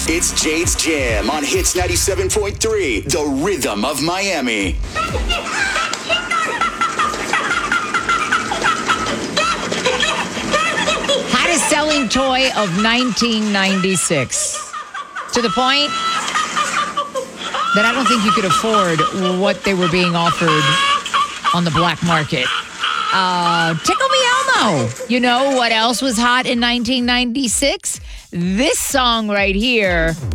It's Jade's Jam on Hits 97.3, the rhythm of Miami. Hottest selling toy of 1996. To the point that I don't think you could afford what they were being offered on the black market. Tickle Me Elmo. You know what else was hot in 1996? This song right here.